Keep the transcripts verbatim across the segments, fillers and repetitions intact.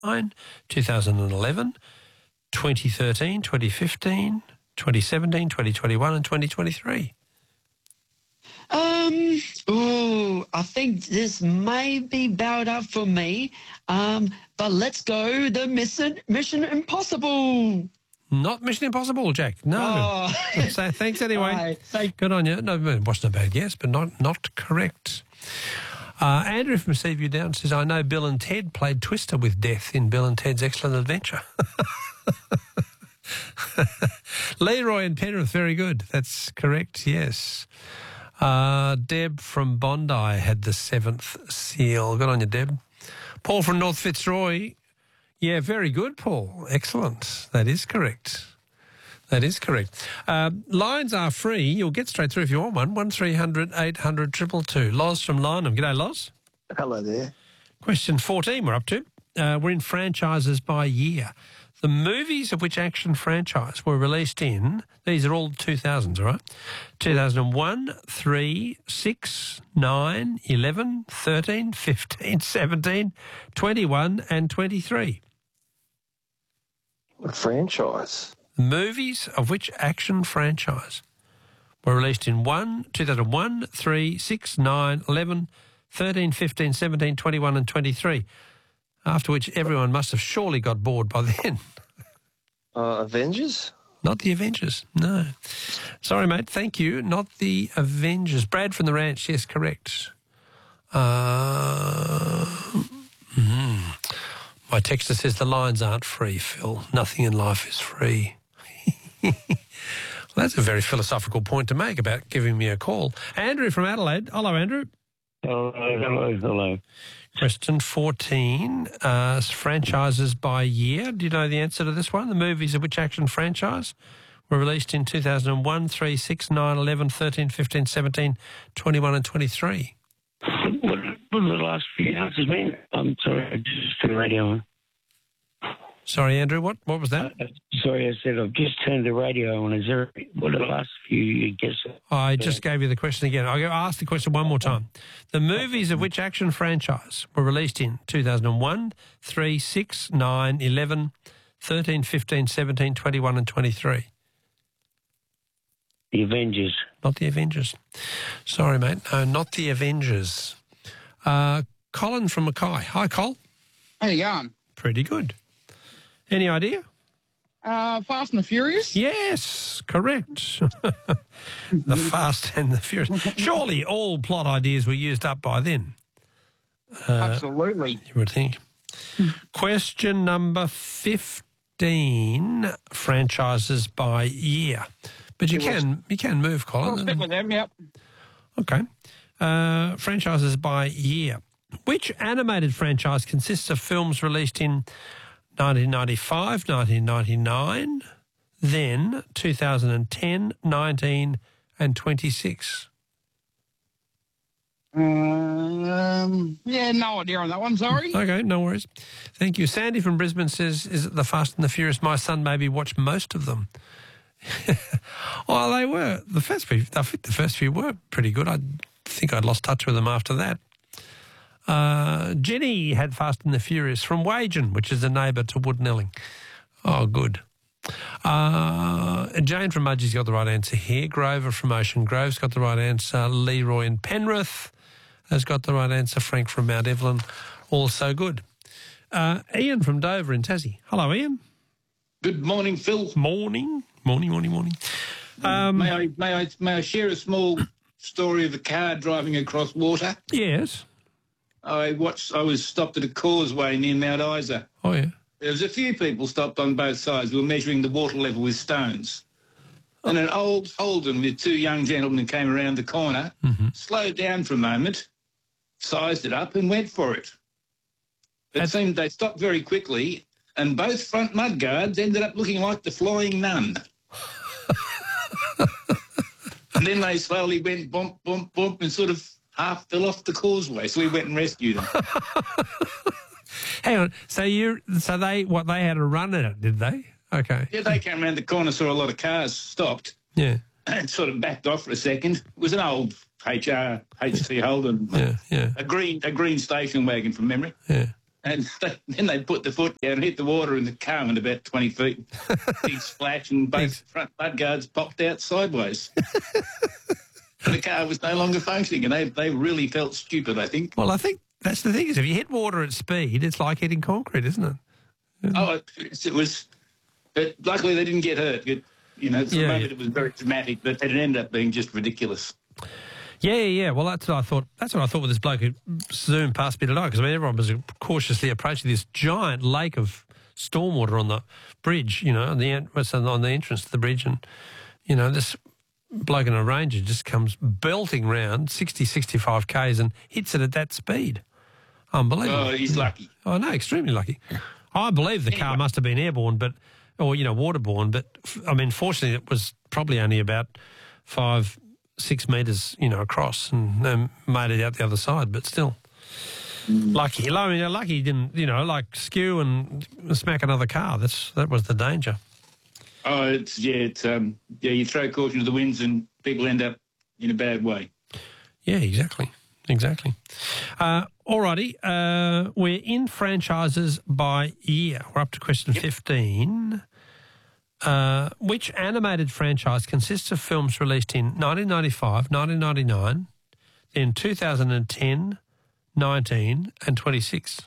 nine, two thousand eleven, twenty thirteen, twenty fifteen, twenty seventeen, twenty twenty-one and twenty twenty-three? Um, oh, I think this may be bowed up for me, um, but let's go the Mission, Mission Impossible. Not Mission Impossible, Jack. No. Oh. So thanks anyway. Right, thank- Good on you. No, it wasn't a bad guess, but not, not correct. Uh, Andrew from Seaview Down says, I know Bill and Ted played Twister with death in Bill and Ted's Excellent Adventure. Leroy and Penrith, very good. That's correct, yes. Uh, Deb from Bondi had the seventh seal. Good on you, Deb. Paul from North Fitzroy. Yeah, very good, Paul. Excellent. That is correct. That is correct. Uh, lines are free. You'll get straight through if you want one. one three hundred eight hundred two two two. Loz from Lynham. G'day, Loz. Hello there. Question fourteen we're up to. Uh, we're in franchises by year. The movies of which action franchise were released in, these are all two thousands, all right? two thousand one, three, six, nine, eleven, thirteen, fifteen, seventeen, twenty-one and twenty-three. What franchise? Movies of which action franchise were released in one, two thousand one, three, six, nine, eleven, thirteen, fifteen, seventeen, twenty-one and twenty-three, after which everyone must have surely got bored by then. Uh, Avengers? Not the Avengers, no. Sorry, mate, thank you. Not the Avengers. Brad from the Ranch, yes, correct. Uh, mm, my texter says the lines aren't free, Phil. Nothing in life is free. Well, that's a very philosophical point to make about giving me a call. Andrew from Adelaide. Hello, Andrew. Hello, hello, hello. Question fourteen, uh, franchises by year. Do you know the answer to this one? The movies of which action franchise were released in two thousand one, three, six, nine, eleven, thirteen, fifteen, seventeen, twenty-one and twenty-three? What, what were the last few answers mean? I'm sorry, I just turned the radio on. Sorry, Andrew, what what was that? Uh, sorry, I said I've just turned the radio on. Is there, what are the last few guesses? I just gave you the question again. I'll ask the question one more time. The movies of which action franchise were released in two thousand one, three, six, nine, eleven, thirteen, fifteen, seventeen, twenty-one and twenty-three? The Avengers. Not the Avengers. Sorry, mate. No, not the Avengers. Uh, Colin from Mackay. Hi, Col. How you going? Pretty good. Any idea? Uh, Fast and the Furious? Yes, correct. The Fast and the Furious. Surely all plot ideas were used up by then. Uh, Absolutely. You would think. Question number fifteen, franchises by year. But you It can you can move, I'll Colin. stick with them, yep. Okay. Uh, franchises by year. Which animated franchise consists of films released in nineteen ninety-five, nineteen ninety-nine, then two thousand ten, nineteen and twenty-six? Um, yeah, no idea on that one, sorry. Okay, no worries. Thank you. Sandy from Brisbane says, is it The Fast and the Furious? My son maybe watched most of them. Well, they were. The first few, I think the first few were pretty good. I think I'd lost touch with them after that. Uh, Jenny had Fast and the Furious from Wagen, which is a neighbour to Woodnelling. Oh, good. Uh, Jane from Mudgee's got the right answer here. Grover from Ocean Grove's got the right answer. Leroy in Penrith has got the right answer. Frank from Mount Evelyn, also good. Uh, Ian from Dover in Tassie. Hello, Ian. Good morning, Phil. Morning. Morning, morning, morning. Um, may I may I may I share a small story of a car driving across water? Yes. I watched. I was stopped at a causeway near Mount Isa. Oh yeah. There was a few people stopped on both sides. We were measuring the water level with stones. And an old Holden with two young gentlemen came around the corner, mm-hmm. slowed down for a moment, sized it up and went for it. It That's... seemed they stopped very quickly, and both front mudguards ended up looking like the Flying Nun. And then they slowly went bump, bump, bump and sort of half fell off the causeway. So we went and rescued them. Hang on. So you, so they, what, they had a run at it, did they? Okay. Yeah, they came around the corner, saw a lot of cars stopped. Yeah. And sort of backed off for a second. It was an old H R, H C Holden. Yeah, yeah. A green, a green station wagon from memory. Yeah. And they, then they put the foot down and hit the water in the calm at about twenty feet. Big splash, and both front mud guards popped out sideways. And the car was no longer functioning, and they, they really felt stupid, I think. Well, I think that's the thing is if you hit water at speed, it's like hitting concrete, isn't it? Oh, it, it was... But luckily they didn't get hurt. It, you know, for Yeah, the moment yeah. it was very dramatic, but it ended up being just ridiculous. Yeah, yeah, yeah. Well, that's what I thought. That's what I thought with this bloke who zoomed past me tonight, because I mean, everyone was cautiously approaching this giant lake of stormwater on the bridge, you know, on the, en- on the entrance to the bridge, and, you know, this bloke in a Ranger just comes belting round sixty, sixty-five kays and hits it at that speed. Unbelievable. Oh, he's lucky. Oh, no, extremely lucky. I believe the car Anyway. must have been airborne, but, or, you know, waterborne, but, f- I mean, fortunately it was probably only about five, six metres, you know, across, and um, made it out the other side, but still. Lucky. I mean, lucky he didn't, you know, like skew and smack another car. That's That was the danger. Oh, it's, yeah, it's, um, yeah, you throw caution to the winds and people end up in a bad way. Yeah, exactly. Exactly. Uh, alrighty, uh, we're in franchises by year. We're up to question fifteen. Uh, which animated franchise consists of films released in nineteen ninety-five, nineteen ninety-nine, then two thousand ten, nineteen and twenty-six?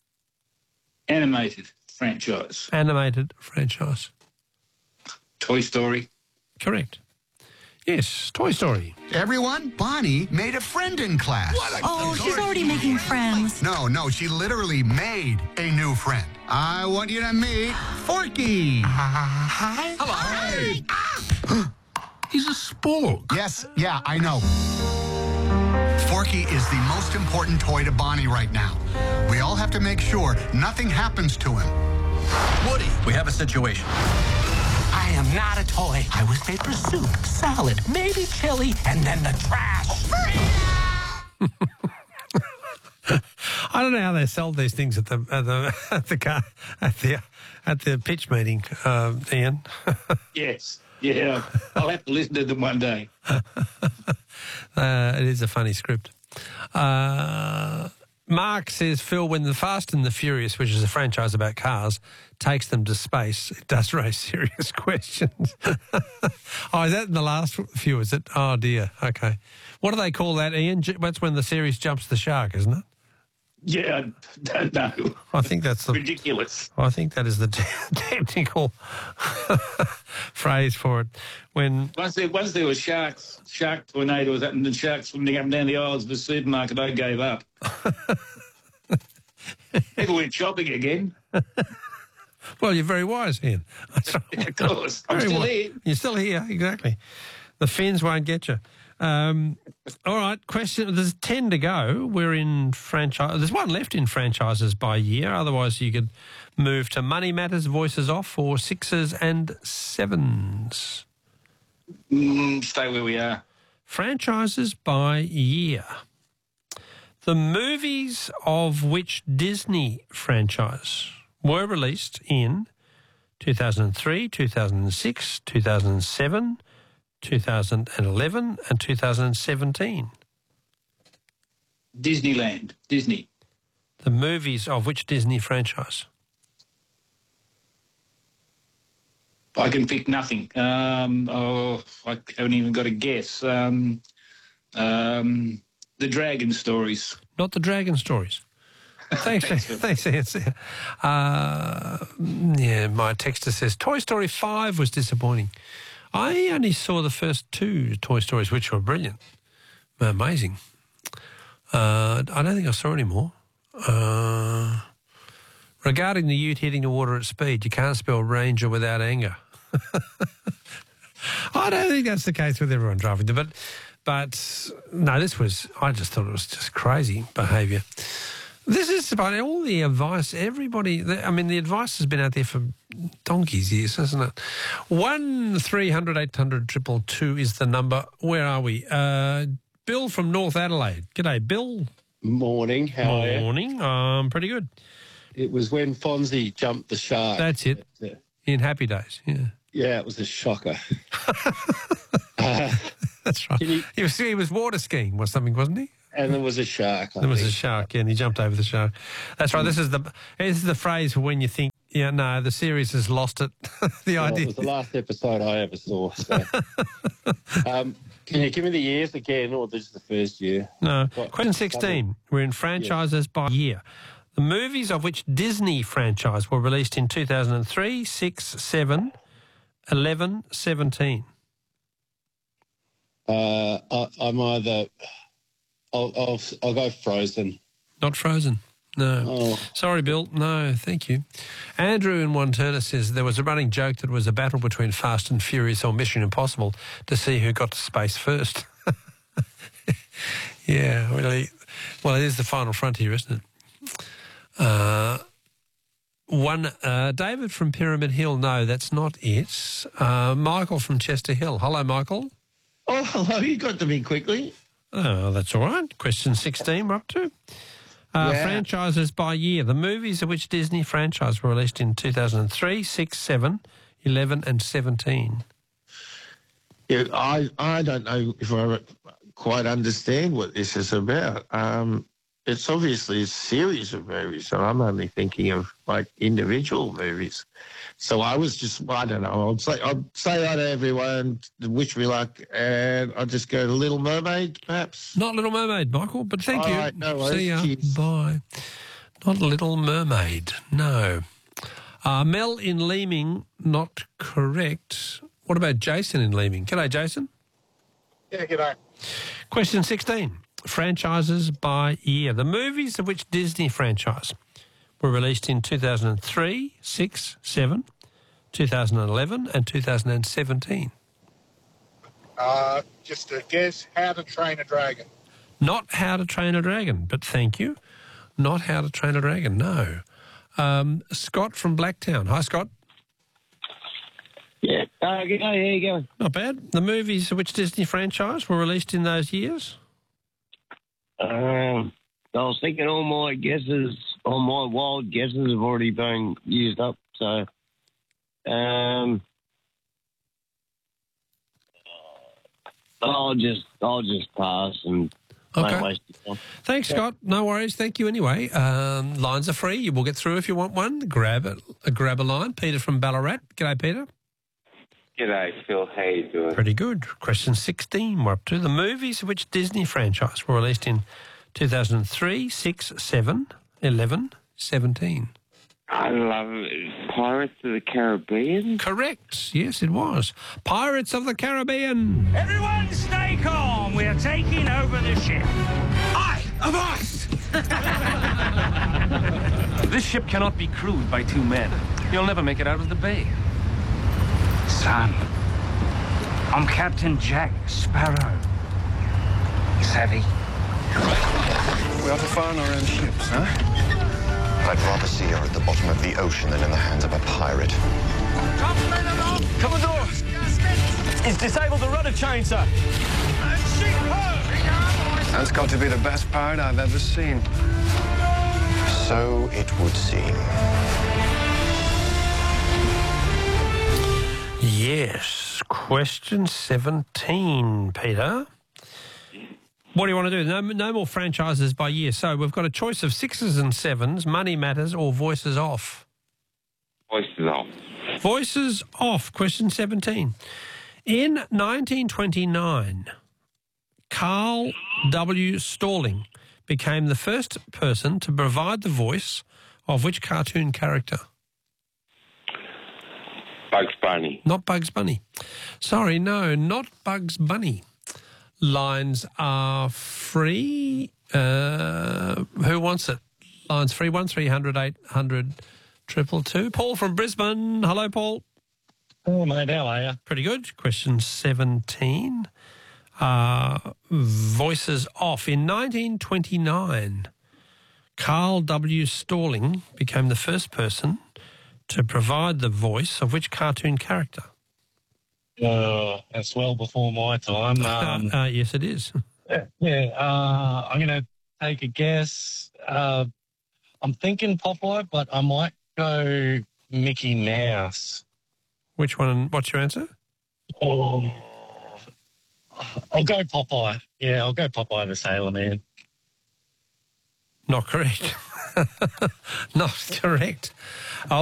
Animated franchise. Animated franchise. Toy Story. Correct. Yes, Toy Story. Everyone, Bonnie made a friend in class. Oh, she's already making friends. No, no, she literally made a new friend. I want you to meet Forky. Hi. Hello. He's a spork. Yes, yeah, I know. Forky is the most important toy to Bonnie right now. We all have to make sure nothing happens to him. Woody, we have a situation. I am not a toy. I was made for soup, salad, maybe chili, and then the trash. I don't know how they sold these things at the at the at the car at the at the pitch meeting, um, Ian. Yes. Yeah. I'll have to listen to them one day. uh, it is a funny script. Uh, Mark says, Phil, when The Fast and the Furious, which is a franchise about cars, takes them to space, it does raise serious questions. Oh, is that in the last few, is it? Oh, dear. Okay. What do they call that, Ian? That's when the series jumps the shark, isn't it? Yeah, I don't know. I think that's the... Ridiculous. I think that is the te- technical phrase for it. When Once there, once there were sharks, shark tornadoes and the sharks swimming up and down the aisles of the supermarket, I gave up. People went shopping again. Well, you're very wise, Ian. That's right. Of course. I'm Very still wise. here. You're still here, exactly. The fins won't get you. Um, all right, question. There's ten to go. We're in franchise. There's one left in franchises by year. Otherwise, you could move to Money Matters, Voices Off, or Sixes and Sevens. Mm, stay where we are. Franchises by year. The movies of which Disney franchise were released in two thousand three, two thousand six, two thousand seven, two thousand eleven and two thousand seventeen. Disneyland. Disney. The movies of which Disney franchise? I can pick nothing. Um, oh, I haven't even got a guess. Um, um, the Dragon Stories. Not the Dragon Stories. Thanks, thanks, Nancy. Uh, yeah, my texter says Toy Story five was disappointing. I only saw the first two Toy Stories, which were brilliant. Amazing. Uh, I don't think I saw any more. Uh, regarding the ute hitting the water at speed, you can't spell Ranger without anger. I don't think that's the case with everyone driving them, but, but no, this was, I just thought it was just crazy behaviour. This is about all the advice, everybody, I mean, the advice has been out there for donkey's years, hasn't it? one three hundred eight hundred two two two is the number. Where are we? Uh, Bill from North Adelaide. G'day, Bill. Morning. How are you? Morning. Um, pretty good. It was when Fonzie jumped the shark. That's it. Yeah, In Happy Days, yeah. yeah it was a shocker. uh, That's right. Can you- He was, he was water skiing or something, wasn't he? and there was a shark. I There was think. a shark, yeah, and he jumped over the shark. That's right. This is the this is the phrase for when you think, yeah, no, the series has lost it. the Well, idea. it was the last episode I ever saw. So. um, can you give me the years again, or just the first year? No. What- Question sixteen. We're in franchises by year. The movies of which Disney franchise were released in two thousand three, six, seven, eleven, seventeen. Uh, I, I'm either. I'll, I'll I'll go Frozen. Not Frozen. No. Oh. Sorry, Bill. No, thank you. Andrew in Wanturna says there was a running joke that it was a battle between Fast and Furious or Mission Impossible to see who got to space first. Yeah, really. Well, it is the final frontier, isn't it? Uh, one, uh, David from Pyramid Hill. No, that's not it. Uh, Michael from Chester Hill. Hello, Michael. Oh, hello. You got to me quickly. Oh, that's all right. Question sixteen, we're up to. Uh, Yeah. Franchises by year. The movies of which Disney franchise were released in two thousand three, six, seven, eleven and seventeen. Yeah, I, I don't know if I quite understand what this is about. Um, it's obviously a series of movies, and I'm only thinking of like individual movies. So I was just, I don't know. I'd say, I'd say hi to everyone, wish me luck, and I'll just go to Little Mermaid, perhaps. Not Little Mermaid, Michael, but thank All you. right, no worries. See ya. Cheers. Bye. Not Little Mermaid, no. Uh, Mel in Leeming, not correct. What about Jason in Leeming? G'day, Jason. Yeah, g'day. Question sixteen. Franchises by year. The movies of which Disney franchise were released in two thousand three, six, seven, two thousand eleven and two thousand seventeen. Uh, just a guess, How to Train a Dragon. Not How to Train a Dragon, but thank you. Not How to Train a Dragon, no. Um, Scott from Blacktown. Hi, Scott. Yeah. Uh, g'day, how you going? Not bad. The movies of which Disney franchise were released in those years? Um, I was thinking all my guesses, all my wild guesses have already been used up, so... Um, I'll just, I'll just pass and Okay. don't waste your time. Thanks, Scott. No worries. Thank you anyway. Um, lines are free. You will get through if you want one. Grab it. Uh, grab a line. Peter from Ballarat. G'day, Peter. G'day, Phil. How you doing? Pretty good. Question sixteen. We're up to the movies of which Disney franchise were released in two thousand three, six, seven, eleven, seventeen. I love Pirates of the Caribbean. Correct. Yes, it was. Pirates of the Caribbean. Everyone stay calm. We are taking over the ship. I am us! This ship cannot be crewed by two men. You'll never make it out of the bay. Son, I'm Captain Jack Sparrow. Savvy? We ought to find our own ships, huh? I'd rather see her at the bottom of the ocean than in the hands of a pirate. Commodore! He's disabled the rudder chain, sir. That's got to be the best pirate I've ever seen. So it would seem. Yes. Question seventeen, Peter. What do you want to do? No, no more franchises by year. So we've got a choice of sixes and sevens, Money Matters or Voices Off. Voices off. Voices Off. Question seventeen. In nineteen twenty-nine, Carl W. Stalling became the first person to provide the voice of which cartoon character? Bugs Bunny. Not Bugs Bunny. Sorry, no, not Bugs Bunny. Lines are free. Uh, who wants it? Lines free. One three hundred eight hundred triple two. Paul from Brisbane. Hello, Paul. Oh, mate, how are you? Pretty good. Question seventeen. Uh, voices Off. In nineteen twenty-nine, Carl W. Stalling became the first person to provide the voice of which cartoon character? Uh, that's well before my time. Um, uh, yes, it is. yeah, yeah uh, I'm going to take a guess. Uh, I'm thinking Popeye, but I might go Mickey Mouse. Which one? What's your answer? Oh, I'll go Popeye. Yeah, I'll go Popeye the Sailor Man. Not correct. Not correct.